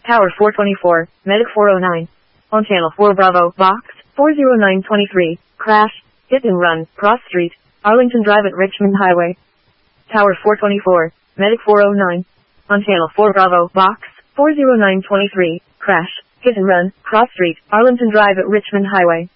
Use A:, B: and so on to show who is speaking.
A: Tower 424, Medic 409. On Channel 4 Bravo, Box 40923, crash, hit and run, cross street, Arlington Drive at Richmond Highway. Tower 424, Medic 409. On Channel 4 Bravo, Box 40923, crash, hit and run, cross street, Arlington Drive at Richmond Highway.